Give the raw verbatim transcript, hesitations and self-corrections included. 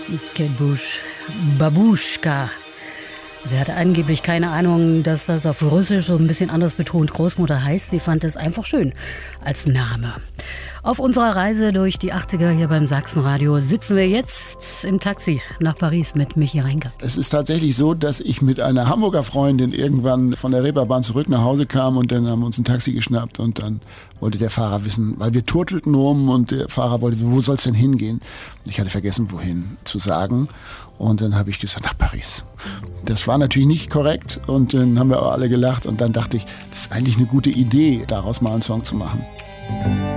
Kate Bush, Babuschka. Sie hatte angeblich keine Ahnung, dass das auf Russisch so ein bisschen anders betont Großmutter heißt. Sie fand es einfach schön als Name. Auf unserer Reise durch die achtziger hier beim Sachsenradio sitzen wir jetzt im Taxi nach Paris mit Michi Reinke. Es ist tatsächlich so, dass ich mit einer Hamburger Freundin irgendwann von der Reeperbahn zurück nach Hause kam und dann haben wir uns ein Taxi geschnappt und dann wollte der Fahrer wissen, weil wir turtelten um und der Fahrer wollte, wo soll es denn hingehen? Und ich hatte vergessen, wohin zu sagen und dann habe ich gesagt, nach Paris. Das war natürlich nicht korrekt und dann haben wir auch alle gelacht und dann dachte ich, das ist eigentlich eine gute Idee, daraus mal einen Song zu machen.